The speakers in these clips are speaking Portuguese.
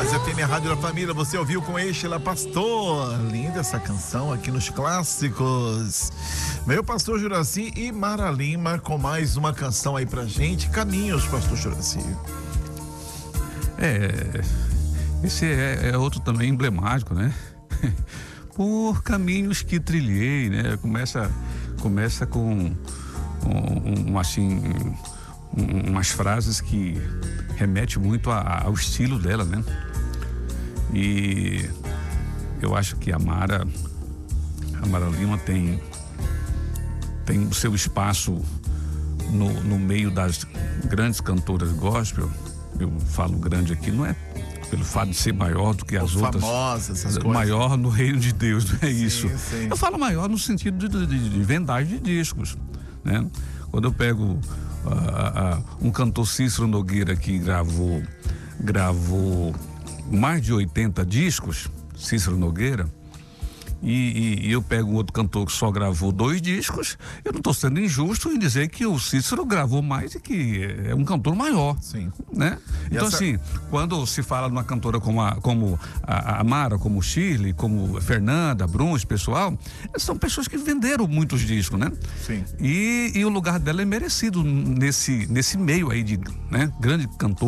Paz FM, a Rádio da Família. Você ouviu com Estela Pastor. Linda essa canção aqui nos clássicos. Meu pastor Juraci e Mara Lima com mais uma canção aí pra gente. Caminhos, pastor Juraci. Esse é outro também emblemático, né? Por caminhos que trilhei, né? Começa com umas frases que remete muito ao estilo dela, né? E eu acho que a Mara Lima tem o seu espaço no meio das grandes cantoras gospel. Eu falo grande aqui, não é pelo fato de ser maior do que as outras, famosas, essas coisas. Maior no reino de Deus, não é isso? Sim. Eu falo maior no sentido de vendagem de discos, né? Quando eu pego um cantor, Cícero Nogueira, que gravou mais de 80 discos, Cícero Nogueira, e eu pego um outro cantor que só gravou 2 discos, eu não estou sendo injusto em dizer que o Cícero gravou mais e que é um cantor maior. Sim. Né? Então, assim, quando se fala de uma cantora como a Mara, como Shirley, como Fernanda, Bruns, pessoal, são pessoas que venderam muitos discos, né? Sim. E o lugar dela é merecido nesse meio aí de, né, grande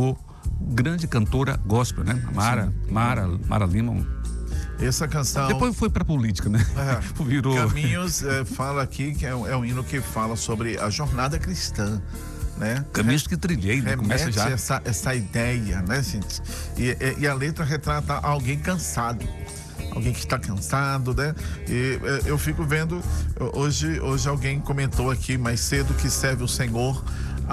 cantora gospel, né? Mara Lima. Essa canção... Depois foi pra política, né? Virou... Caminhos fala aqui que é um hino que fala sobre a jornada cristã, né? Caminhos que trilhei, né? Começa já. Essa ideia, né, gente? E a letra retrata alguém cansado. Alguém que está cansado, né? E eu fico vendo, hoje alguém comentou aqui mais cedo que serve o Senhor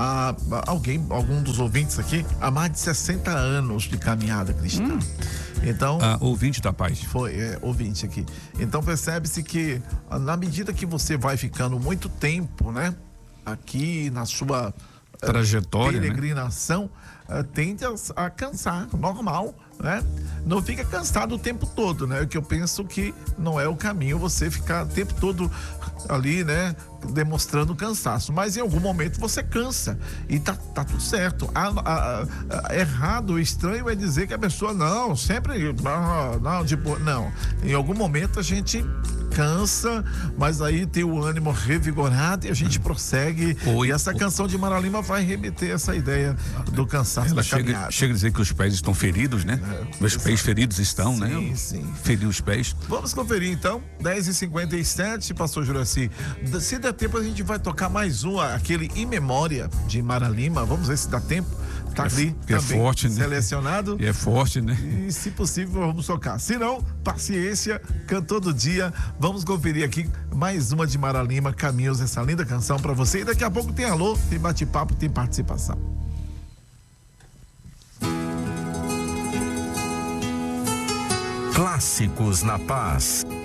algum dos ouvintes aqui, há mais de 60 anos de caminhada cristã. Então, ouvinte da paz. Ouvinte aqui. Então percebe-se que na medida que você vai ficando muito tempo, né? Aqui na sua trajetória, peregrinação, tende a cansar, normal, né? Não fica cansado o tempo todo, né? Que eu penso que não é o caminho você ficar o tempo todo ali, né? Demonstrando cansaço, mas em algum momento você cansa e tá tudo certo. Errado, estranho é dizer que a pessoa não, em algum momento a gente cansa, mas aí tem o ânimo revigorado e a gente prossegue. E essa canção de Mara Lima vai remeter essa ideia do cansaço da caminhada. Chega a dizer que os pés estão feridos, né? Meus pés feridos estão, né? Sim. Feri os pés. Vamos conferir então, 10h57, pastor Juraci. Se der tempo, a gente vai tocar mais aquele In Memória de Mara Lima. Vamos ver se dá tempo. Tá ali é forte, né? Selecionado. E é forte, né? E se possível, vamos tocar. Se não, paciência, cantor do dia. Vamos conferir aqui mais uma de Mara Lima, Caminhos, essa linda canção pra você. E daqui a pouco tem alô, tem bate-papo, tem participação. Clássicos na Paz.